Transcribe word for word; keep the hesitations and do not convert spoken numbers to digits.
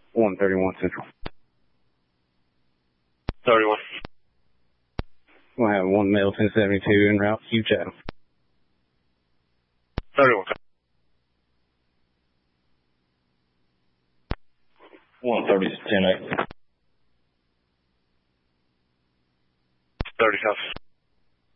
one thirty-one Central. thirty-one. We'll have one male ten seventy-two en route, Hugh Chatham. thirty-one. one thirty to ten eight.